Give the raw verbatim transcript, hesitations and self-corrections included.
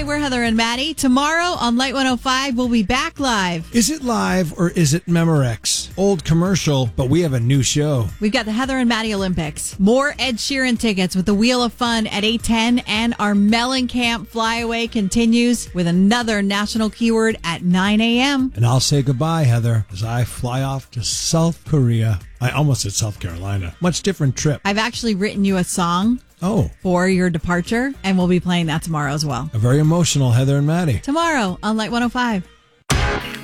We're Heather and Maddie. Tomorrow on Light one oh five, we'll be back live. Is it live or is it Memorex? Old commercial, but we have a new show. We've got the Heather and Maddie Olympics. More Ed Sheeran tickets with the Wheel of Fun at eight ten. And our Mellencamp flyaway continues with another national keyword at nine a.m. And I'll say goodbye, Heather, as I fly off to South Korea. I almost said South Carolina. Much different trip. I've actually written you a song Oh. for your departure, and we'll be playing that tomorrow as well. A very emotional Heather and Maddie. Tomorrow on Light one oh five.